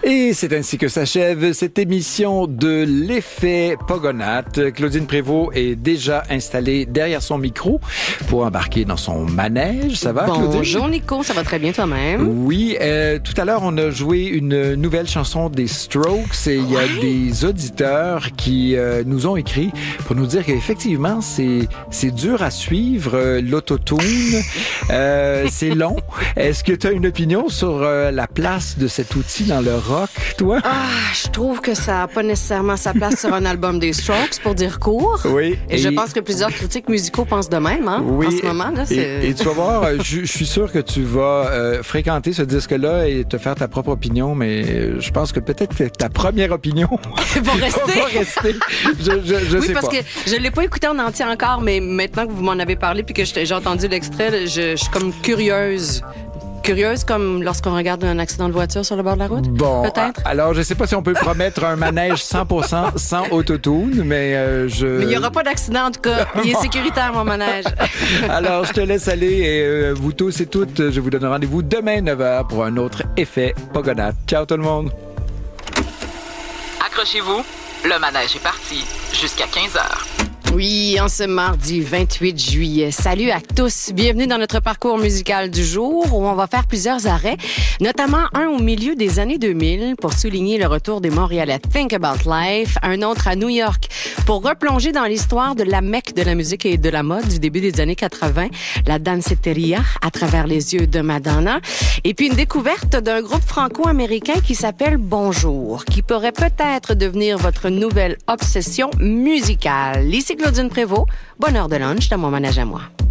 Et c'est ainsi que s'achève cette émission de l'effet Pogonates. Claudine Prévost est déjà installée derrière son micro pour embarquer dans son manège. Ça va, Claudine? Bonjour Nico, ça va très bien toi-même? Oui, tout à l'heure, on a joué une nouvelle chanson des Strokes et il y a des auditeurs qui nous ont écrit pour nous dire qu'effectivement, c'est dur à suivre, l'autotune. C'est long. Est-ce que tu as une opinion sur la place de cet outil dans le rock, toi? Je trouve que ça n'a pas nécessairement sa place sur un album des Strokes, pour dire court. Oui. Et je pense que plusieurs critiques musicaux pensent de même, hein, oui, en ce moment. Là, et tu vas voir, je suis sûr que tu vas fréquenter ce disque-là et te faire ta propre opinion, mais je pense que peut-être que ta première opinion va rester. Je sais pas. Oui, parce que je ne l'ai pas écouté en entier encore, mais maintenant que vous m'en avez parlé puis que j'ai entendu l'extrait, je suis comme curieuse. Curieuse comme lorsqu'on regarde un accident de voiture sur le bord de la route? Bon, peut-être. Alors, je sais pas si on peut promettre un manège 100% sans autotune, mais Mais il n'y aura pas d'accident, en tout cas. Il est sécuritaire, mon manège. Alors, je te laisse aller et vous tous et toutes, je vous donne rendez-vous demain 9h pour un autre effet Pogonates. Ciao tout le monde! Accrochez-vous, le manège est parti jusqu'à 15h. Oui, en ce mardi 28 juillet. Salut à tous. Bienvenue dans notre parcours musical du jour où on va faire plusieurs arrêts, notamment un au milieu des années 2000 pour souligner le retour des Montréalais Think About Life, un autre à New York pour replonger dans l'histoire de la Mecque de la musique et de la mode du début des années 80, la danceteria à travers les yeux de Madonna, et puis une découverte d'un groupe franco-américain qui s'appelle Bonjour, qui pourrait peut-être devenir votre nouvelle obsession musicale. Ici Claudine Prévost, bonne heure de lunch dans mon manège à moi.